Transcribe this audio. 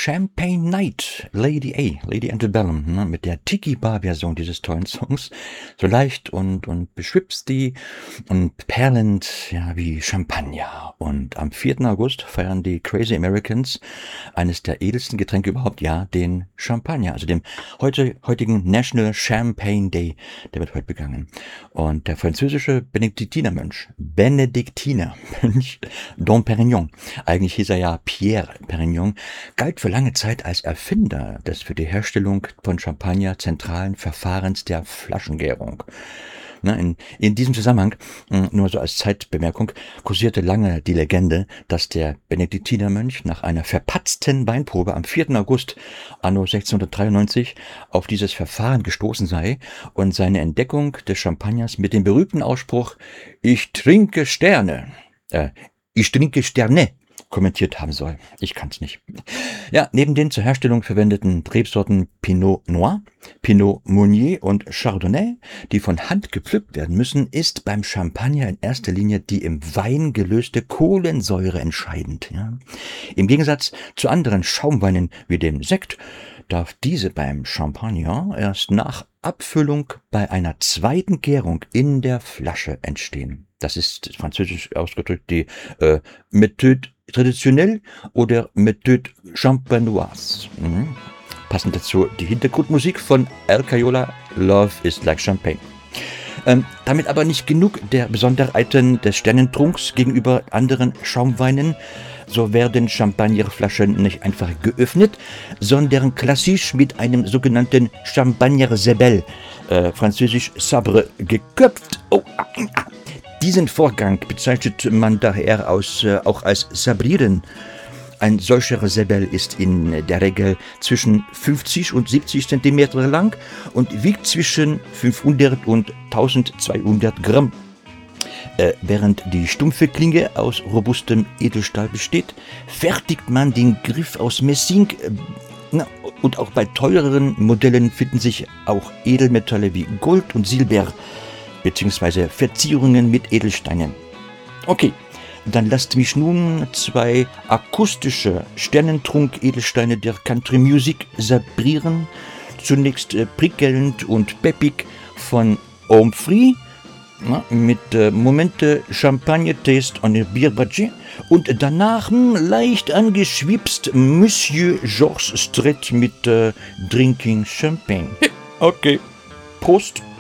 Champagne Night, Lady Antebellum, ne, mit der Tiki-Bar-Version dieses tollen Songs. So leicht und beschwipst die und perlend, ja, wie Champagner. Und am 4. August feiern die Crazy Americans eines der edelsten Getränke überhaupt, ja, den Champagner, also dem heutigen National Champagne Day, der wird heute begangen. Und der französische Benediktinermönch Dom Perignon, eigentlich hieß er ja Pierre Perignon, galt für lange Zeit als Erfinder des für die Herstellung von Champagner zentralen Verfahrens der Flaschengärung. In diesem Zusammenhang, nur so als Zeitbemerkung, kursierte lange die Legende, dass der Benediktinermönch nach einer verpatzten Weinprobe am 4. August anno 1693 auf dieses Verfahren gestoßen sei und seine Entdeckung des Champagners mit dem berühmten Ausspruch Ich trinke Sterne kommentiert haben soll. Ich kann's nicht. Ja, neben den zur Herstellung verwendeten Rebsorten Pinot Noir, Pinot Meunier und Chardonnay, die von Hand gepflückt werden müssen, ist beim Champagner in erster Linie die im Wein gelöste Kohlensäure entscheidend. Ja. Im Gegensatz zu anderen Schaumweinen wie dem Sekt darf diese beim Champagner erst nach Abfüllung bei einer zweiten Gärung in der Flasche entstehen. Das ist französisch ausgedrückt die Méthode traditionelle oder Méthode champenoise. Passend dazu die Hintergrundmusik von El Cayola, Love is like Champagne. Damit aber nicht genug der Besonderheiten des Sternentrunks gegenüber anderen Schaumweinen. So werden Champagnerflaschen nicht einfach geöffnet, sondern klassisch mit einem sogenannten Champagner-Sebel, französisch Sabre, geköpft. Diesen Vorgang bezeichnet man daher auch als Sabrieren. Ein solcher Sebel ist in der Regel zwischen 50 und 70 cm lang und wiegt zwischen 500 und 1200 Gramm. Während die stumpfe Klinge aus robustem Edelstahl besteht, fertigt man den Griff aus Messing. Und auch bei teureren Modellen finden sich auch Edelmetalle wie Gold und Silber, beziehungsweise Verzierungen mit Edelsteinen. Okay, dann lasst mich nun 2 akustische Sternentrunk-Edelsteine der Country Music sabrieren. Zunächst prickelnd und peppig von Omfrey mit Momente Champagne Taste on a Beer Budget und danach leicht angeschwipst Monsieur Georges Strait mit Drinking Champagne. Okay, Prost!